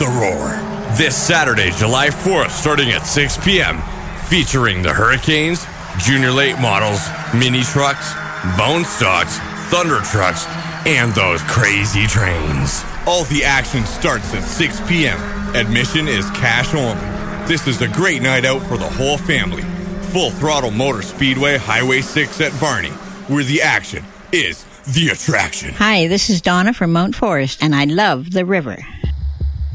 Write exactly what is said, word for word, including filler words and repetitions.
The Roar. This Saturday, July fourth, starting at six p.m., featuring the Hurricanes, Junior Late Models, Mini Trucks, Bone Stocks, Thunder Trucks, and those crazy trains. All the action starts at six p.m. Admission is cash only. This is a great night out for the whole family. Full Throttle Motor Speedway, Highway six at Varney, where the action is the attraction. Hi, this is Donna from Mount Forest, and I love the river.